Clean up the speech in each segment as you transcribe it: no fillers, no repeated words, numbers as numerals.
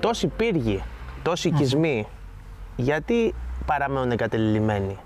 Τόσοι πύργοι, τόσοι οικισμοί, γιατί παραμένουν εγκατελειμμένοι?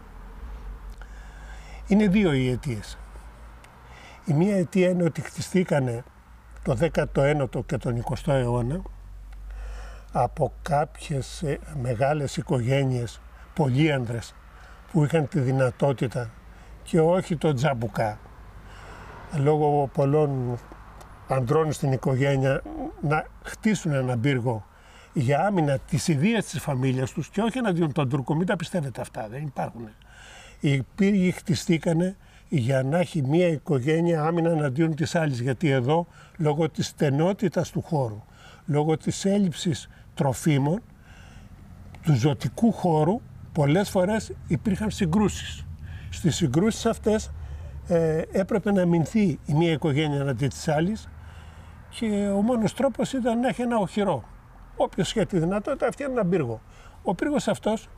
Είναι δύο οι αιτίες. Η μία αιτία είναι ότι χτιστήκανε το 19ο και τον 20ο αιώνα από κάποιες μεγάλες οικογένειες, πολύανδρες, που είχαν τη δυνατότητα και όχι το τζαμπουκά, λόγω πολλών ανδρών στην οικογένεια, να χτίσουν έναν πύργο για άμυνα της ιδείας της φαμίλιας τους και όχι εναντίον των Τούρκων. Μην τα πιστεύετε αυτά, δεν υπάρχουν. Οι πύργοι χτιστήκανε για να έχει μία οικογένεια άμυνα εναντίον της άλλης, γιατί εδώ λόγω της στενότητας του χώρου, λόγω της έλλειψης τροφίμων, του ζωτικού χώρου, πολλές φορές υπήρχαν συγκρούσεις. Στις συγκρούσεις αυτές έπρεπε να αμυνθεί η μία οικογένεια εναντί της άλλης και ο μόνος τρόπος ήταν να έχει ένα οχυρό. Όποιος είχε τη δυνατότητα φτιάχνει έναν πύργο. Ο πύργος αυτός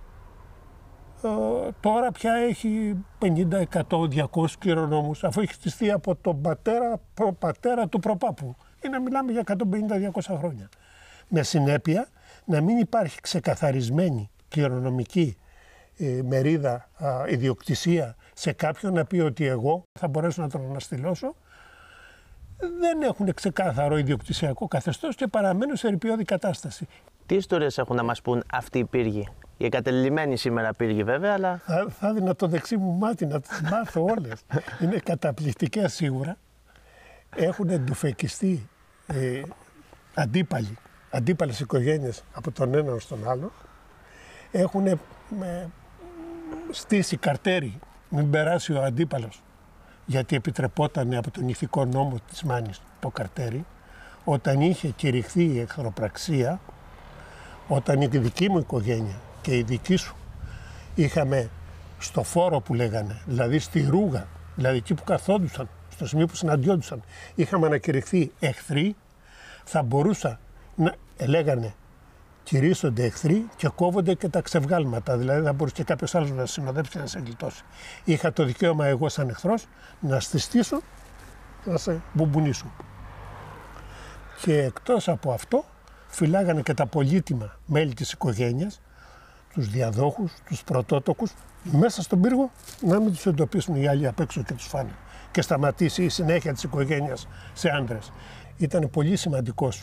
τώρα πια έχει 50, 100, 200 κληρονόμους, αφού έχει χτιστεί από τον προπατέρα του προπάπου. Μιλάμε για 150-200 χρόνια. Με συνέπεια να μην υπάρχει ξεκαθαρισμένη κληρονομική μερίδα, ιδιοκτησία σε κάποιον να πει ότι εγώ θα μπορέσω να τον αναστηλώσω. Δεν έχουν ξεκάθαρο ιδιοκτησιακό καθεστώς και παραμένουν σε ερειπιώδη κατάσταση. Τι ιστορίες έχουν να μας πούν αυτοί οι πύργοι? Οι εγκατελειμμένοι σήμερα πύργοι βέβαια, αλλά... Θα έδινα το δεξί μου μάτι να τις μάθω όλες. Είναι καταπληκτικές σίγουρα. Έχουν εντουφεκιστεί αντίπαλες οικογένειες από τον έναν στον άλλο. Έχουν στήσει καρτέρι, μην περάσει ο αντίπαλος, γιατί επιτρεπόταν από τον ηθικό νόμο της Μάνης το καρτέρι. Όταν είχε κηρυχθεί η εχθροπραξία, όταν η δική μου οικογένεια και η δική σου είχαμε στο φόρο που λέγανε, δηλαδή στη ρούγα, δηλαδή εκεί που καθόντουσαν, στο σημείο που συναντιόντουσαν, είχαμε ανακηρυχθεί εχθροί, θα μπορούσα να λέγανε κηρύσσονται εχθροί και κόβονται και τα ξεβγάλματα. Δηλαδή θα μπορούσε και κάποιος άλλος να συνοδέψει και να σε γλιτώσει. Είχα το δικαίωμα εγώ σαν εχθρός να στιστήσω, να σε μπουμπουνίσω. Και εκτός από αυτό φυλάγανε και τα πολύτιμα μέλη της οικογένειας, τους διαδόχους, τους πρωτότοκους, μέσα στον πύργο να μην τους εντοπίσουν οι άλλοι απ' έξω και τους φάνε. Και σταματήσει η συνέχεια της οικογένειας σε άντρες. Ήταν πολύ σημαντικός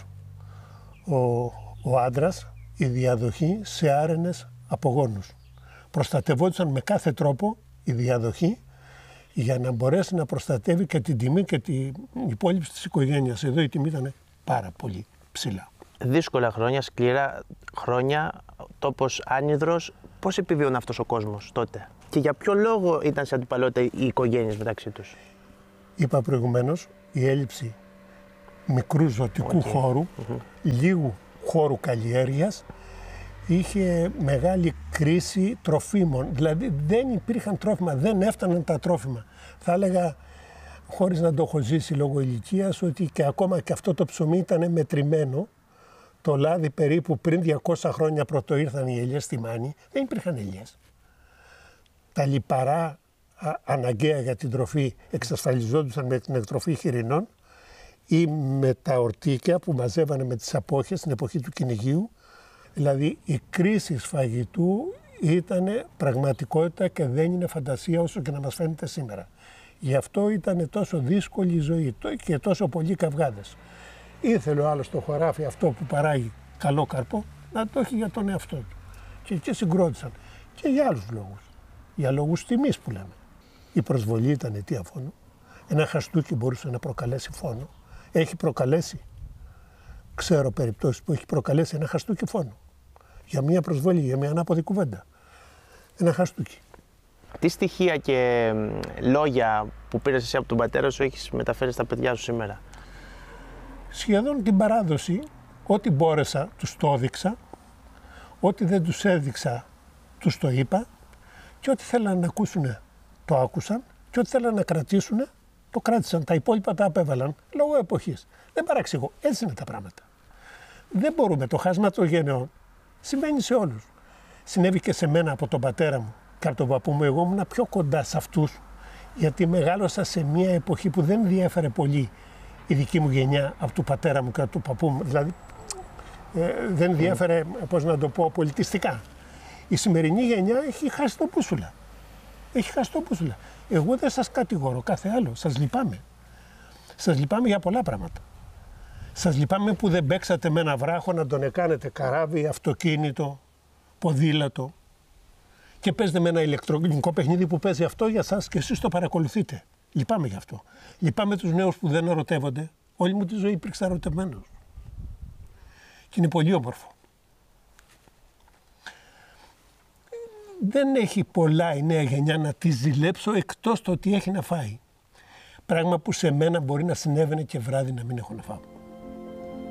ο άντρας, η διαδοχή σε άρενες απογόνους. Προστατευόντουσαν με κάθε τρόπο η διαδοχή για να μπορέσει να προστατεύει και την τιμή και την υπόλοιψη της οικογένειας. Εδώ η τιμή ήταν πάρα πολύ ψηλά. Δύσκολα χρόνια, σκληρά χρόνια, τόπος άνυδρος. Πώς επιβίωνε αυτός ο κόσμος τότε και για ποιο λόγο ήταν σε αντιπαλότητα οι οικογένειες μεταξύ τους? Είπα προηγουμένως, η έλλειψη μικρού ζωτικού χώρου, λίγου χώρου καλλιέργειας, είχε μεγάλη κρίση τροφίμων. Δηλαδή δεν υπήρχαν τρόφιμα, δεν έφταναν τα τρόφιμα. Θα έλεγα, χωρίς να το έχω ζήσει λόγω ηλικίας, ότι και ακόμα και αυτό το ψωμί ήταν μετρημένο. Το λάδι περίπου πριν 200 χρόνια πρωτο ήρθαν οι ελιές στη Μάνη, δεν υπήρχαν ελιές. Τα λιπαρά αναγκαία για την τροφή εξασφαλιζόντουσαν με την εκτροφή χοιρινών ή με τα ορτίκια που μαζεύανε με τις απόχες στην εποχή του κυνηγίου. Δηλαδή η κρίση φαγητού ήταν πραγματικότητα και δεν είναι φαντασία όσο και να μας φαίνεται σήμερα. Γι' αυτό ήταν τόσο δύσκολη η ζωή και τόσο πολλοί καυγάδες. Ήθελε ο άλλος το χωράφι αυτό που παράγει καλό καρπό να το έχει για τον εαυτό του. Και εκεί συγκρότησαν. Και για άλλους λόγους. Για λόγους τιμής που λέμε. Η προσβολή ήταν αιτία φόνου. Ένα χαστούκι μπορούσε να προκαλέσει φόνο. Έχει προκαλέσει. Ξέρω περιπτώσεις που έχει προκαλέσει ένα χαστούκι φόνο. Για μια προσβολή, για μια ανάποδη κουβέντα. Ένα χαστούκι. Τι στοιχεία και λόγια που πήρες εσύ από τον πατέρα σου έχεις μεταφέρει στα παιδιά σου σήμερα? Σχεδόν την παράδοση, ό,τι μπόρεσα τους το έδειξα, ό,τι δεν τους έδειξα τους το είπα και ό,τι θέλαν να ακούσουν το άκουσαν και ό,τι θέλαν να κρατήσουν το κράτησαν. Τα υπόλοιπα τα απέβαλαν λόγω εποχής. Δεν παραξηγώ, έτσι είναι τα πράγματα. Δεν μπορούμε, το χάσμα των γενεών συμβαίνει σε όλους. Συνέβη και σε μένα από τον πατέρα μου και από τον παππού μου. Εγώ ήμουν πιο κοντά σε αυτούς γιατί μεγάλωσα σε μια εποχή που δεν διέφερε πολύ η δική μου γενιά από του πατέρα μου και από του παππού μου. Δηλαδή δεν διέφερε, πώς να το πω, πολιτιστικά. Η σημερινή γενιά έχει χάσει το μπούσουλα. Έχει χάσει το μπούσουλα. Εγώ δεν σας κατηγορώ, κάθε άλλο. Σας λυπάμαι. Σας λυπάμαι για πολλά πράγματα. Σας λυπάμαι που δεν παίξατε με ένα βράχο να τον εκάνετε καράβι, αυτοκίνητο, ποδήλατο και παίζετε με ένα ηλεκτρονικό παιχνίδι που παίζει αυτό για σας και εσείς το παρακολουθείτε. Λυπάμαι γι' αυτό. Λυπάμαι τους νέους που δεν ερωτεύονται. Όλη μου τη ζωή υπήρξα ερωτευμένος. Και είναι πολύ όμορφο. Δεν έχει πολλά η νέα γενιά να τη ζηλέψω εκτός το ότι έχει να φάει. Πράγμα που σε μένα μπορεί να συνέβαινε και βράδυ να μην έχω να φάω.